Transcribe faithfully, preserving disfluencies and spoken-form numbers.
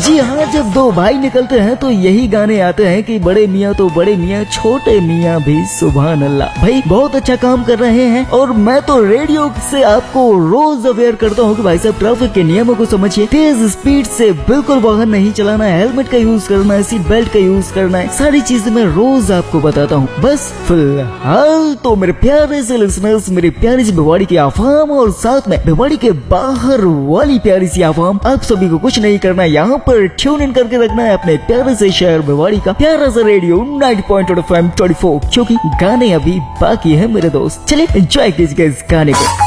जी हाँ, जब दो भाई निकलते हैं तो यही गाने आते हैं कि बड़े मियाँ तो बड़े मियाँ, छोटे मियाँ भी सुभान अल्लाह। भाई बहुत अच्छा काम कर रहे हैं और मैं तो रेडियो से आपको रोज अवेयर करता हूँ कि भाई साहब ट्रैफिक के नियमों को समझिए, तेज स्पीड से बिल्कुल वाहन नहीं चलाना है, हेलमेट का यूज करना है, सीट बेल्ट का यूज करना है, सारी चीजें मैं रोज आपको बताता हूँ। बस फिलहाल तो मेरे प्यारे से लिसनर्स, मेरी प्यारी सी भिवाड़ी की आवाम और साथ में भिवाड़ी के बाहर वाली प्यारी सी आवाम, आप सभी को कुछ नहीं करना, यहाँ पर ट्यून इन करके रखना है अपने प्यारे से शहर भिवाड़ी का प्यारा सा radio ninety point two F M twenty four, क्योंकि गाने अभी बाकी है मेरे दोस्त। चलिए एंजॉय कीजिए इस गाने को।